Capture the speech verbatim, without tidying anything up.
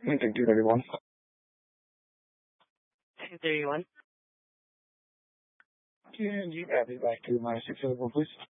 Thank you, everyone. two thirty-one. Can you add it back to my six syllable, please?